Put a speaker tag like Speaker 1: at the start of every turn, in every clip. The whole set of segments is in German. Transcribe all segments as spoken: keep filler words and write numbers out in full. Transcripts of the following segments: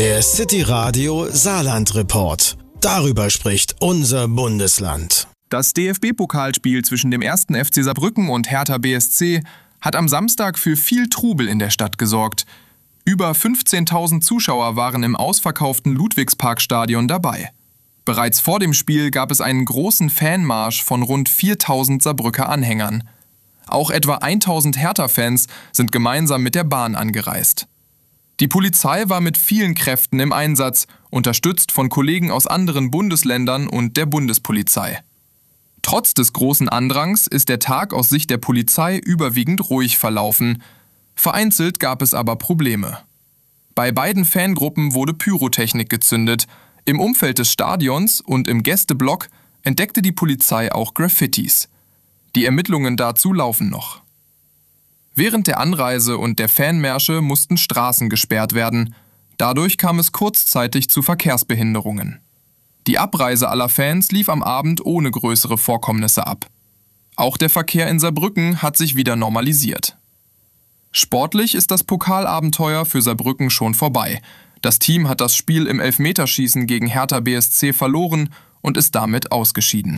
Speaker 1: Der City Radio Saarland Report. Darüber spricht unser Bundesland.
Speaker 2: Das D F B-Pokalspiel zwischen dem ersten F C Saarbrücken und Hertha B S C hat am Samstag für viel Trubel in der Stadt gesorgt. Über fünfzehntausend Zuschauer waren im ausverkauften Ludwigsparkstadion dabei. Bereits vor dem Spiel gab es einen großen Fanmarsch von rund viertausend Saarbrücker Anhängern. Auch etwa tausend Hertha-Fans sind gemeinsam mit der Bahn angereist. Die Polizei war mit vielen Kräften im Einsatz, unterstützt von Kollegen aus anderen Bundesländern und der Bundespolizei. Trotz des großen Andrangs ist der Tag aus Sicht der Polizei überwiegend ruhig verlaufen. Vereinzelt gab es aber Probleme. Bei beiden Fangruppen wurde Pyrotechnik gezündet. Im Umfeld des Stadions und im Gästeblock entdeckte die Polizei auch Graffitis. Die Ermittlungen dazu laufen noch. Während der Anreise und der Fanmärsche mussten Straßen gesperrt werden. Dadurch kam es kurzzeitig zu Verkehrsbehinderungen. Die Abreise aller Fans lief am Abend ohne größere Vorkommnisse ab. Auch der Verkehr in Saarbrücken hat sich wieder normalisiert. Sportlich ist das Pokalabenteuer für Saarbrücken schon vorbei. Das Team hat das Spiel im Elfmeterschießen gegen Hertha B S C verloren und ist damit ausgeschieden.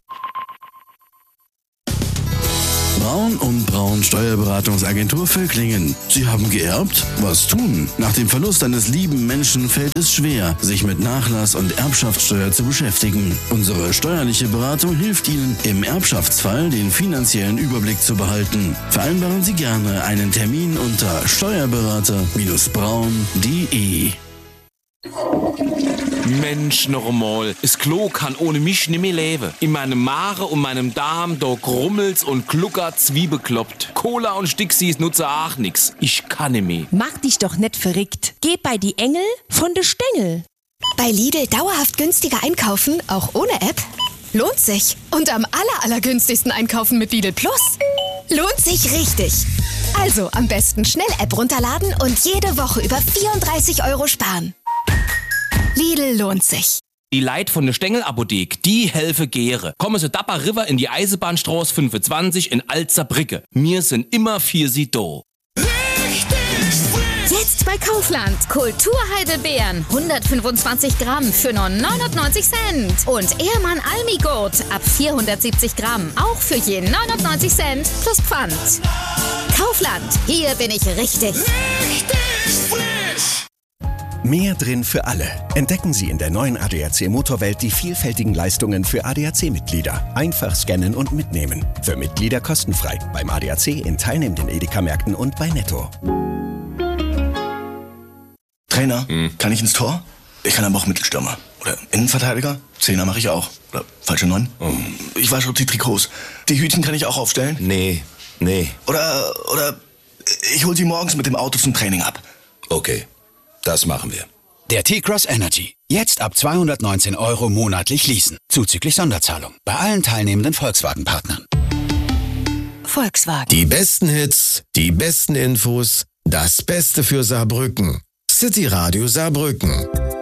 Speaker 3: Braun und Braun Steuerberatungsagentur Völklingen. Sie haben geerbt? Was tun? Nach dem Verlust eines lieben Menschen fällt es schwer, sich mit Nachlass- und Erbschaftssteuer zu beschäftigen. Unsere steuerliche Beratung hilft Ihnen, im Erbschaftsfall den finanziellen Überblick zu behalten. Vereinbaren Sie gerne einen Termin unter steuerberater braun punkt de.
Speaker 4: Mensch, noch einmal. Das Klo kann ohne mich nicht mehr leben. In meinem Magen und meinem Darm, da grummelt's und gluckert's wie bekloppt. Cola und Stixis nutze auch nix. Ich kann nicht mehr.
Speaker 5: Mach dich doch nicht verrückt. Geh bei die Engel von de Stängel.
Speaker 6: Bei Lidl dauerhaft günstiger einkaufen, auch ohne App? Lohnt sich. Und am aller, allergünstigsten einkaufen mit Lidl Plus. Lohnt sich richtig. Also am besten schnell App runterladen und jede Woche über vierunddreißig Euro sparen. Lidl lohnt sich.
Speaker 4: Die Leute von der Stengel-Apothek, die helfen Gere. Kommen Sie Dapper River in die Eisenbahnstraße fünfundzwanzig in Alt-Saarbrücke. Wir sind immer für Sie da.
Speaker 7: Jetzt bei Kaufland. Kulturheidelbeeren. hundertfünfundzwanzig Gramm für nur neunundneunzig Cent. Und Ehrmann Almigurt ab vierhundertsiebzig Gramm. Auch für je neunundneunzig Cent plus Pfand. Kaufland. Hier bin ich richtig.
Speaker 8: Richtig frisch.
Speaker 9: Mehr drin für alle. Entdecken Sie in der neuen A D A C Motorwelt die vielfältigen Leistungen für A D A C-Mitglieder. Einfach scannen und mitnehmen. Für Mitglieder kostenfrei. Beim A D A C in teilnehmenden Edeka-Märkten und bei Netto.
Speaker 3: Trainer, hm. kann ich ins Tor? Ich kann aber auch Mittelstürmer. Oder Innenverteidiger? Zehner mache ich auch. Oder falsche Neun? Oh. Ich wasche auch die Trikots. Die Hütchen kann ich auch aufstellen?
Speaker 10: Nee, nee.
Speaker 3: Oder, oder ich hol sie morgens mit dem Auto zum Training ab.
Speaker 10: Okay. Das machen wir.
Speaker 11: Der T-Cross Energy. Jetzt ab zweihundertneunzehn Euro monatlich leasen. Zuzüglich Sonderzahlung. Bei allen teilnehmenden Volkswagen-Partnern.
Speaker 5: Volkswagen.
Speaker 1: Die besten Hits, die besten Infos, das Beste für Saarbrücken. City Radio Saarbrücken.